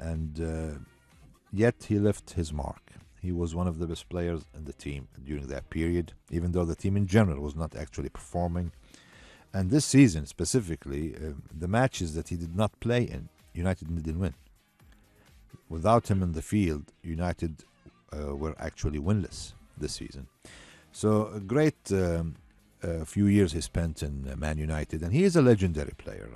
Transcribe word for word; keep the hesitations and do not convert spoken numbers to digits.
and uh, yet he left his mark. He was one of the best players in the team during that period, even though the team in general was not actually performing. And this season specifically, uh, the matches that he did not play in, United didn't win. Without him in the field, United uh, were actually winless this season. So a great um, uh, few years he spent in uh, Man United, and he is a legendary player.